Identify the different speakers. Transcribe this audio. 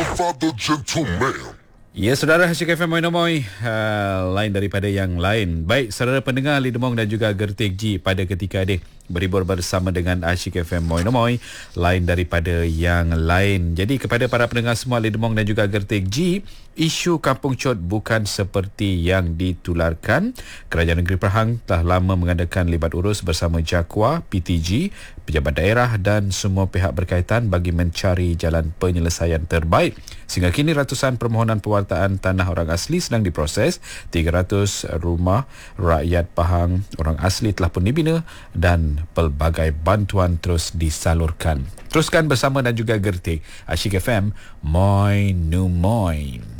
Speaker 1: father, gentleman.
Speaker 2: Ya, saudara, Asyik FM Moinomoy, lain daripada yang lain. Baik, saudara pendengar Lidemong dan juga Gertik G, pada ketika ini berhibur bersama dengan Asyik FM Moinomoy, lain daripada yang lain. Jadi kepada para pendengar semua Lidemong dan juga Gertik G, isu Kampung Cot bukan seperti yang ditularkan. Kerajaan Negeri Pahang telah lama mengadakan libat urus bersama JAKWA, PTG, pejabat daerah dan semua pihak berkaitan bagi mencari jalan penyelesaian terbaik. Sehingga kini ratusan permohonan pewartaan tanah orang asli sedang diproses. 300 rumah rakyat Pahang orang asli telah pun dibina dan pelbagai bantuan terus disalurkan. Teruskan bersama dan juga Gertik Asyik FM Moin Nu Moin.